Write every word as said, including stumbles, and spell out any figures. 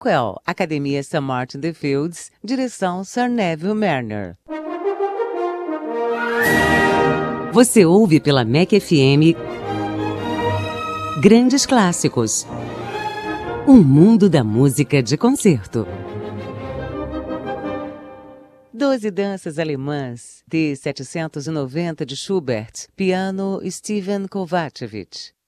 Rockwell, Academia Saint Martin the Fields, direção Sir Neville Marriner. Você ouve pela M E C F M Grandes Clássicos. Um mundo da música de concerto. Doze danças alemãs, de setecentos e noventa de Schubert, piano Steven Kovacevic.